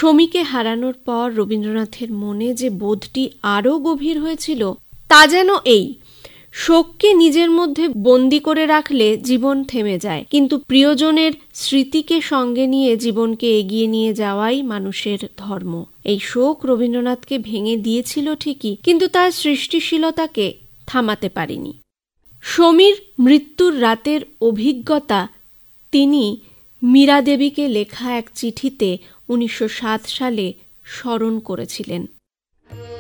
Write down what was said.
সমীকে হারানোর পর রবীন্দ্রনাথের মনে যে বোধটি আরও গভীর হয়েছিল তা যেন এই: শোককে নিজের মধ্যে বন্দি করে রাখলে জীবন থেমে যায়, কিন্তু প্রিয়জনের স্মৃতিকে সঙ্গে নিয়ে জীবনকে এগিয়ে নিয়ে যাওয়াই মানুষের ধর্ম। এই শোক রবীন্দ্রনাথকে ভেঙে দিয়েছিল ঠিকই, কিন্তু তার সৃষ্টিশীলতাকে থামাতে পারেনি। সমীর মৃত্যুর রাতের অভিজ্ঞতা তিনি মীরা দেবীকে লেখা এক চিঠিতে 1907 সালে স্মরণ করেছিলেন।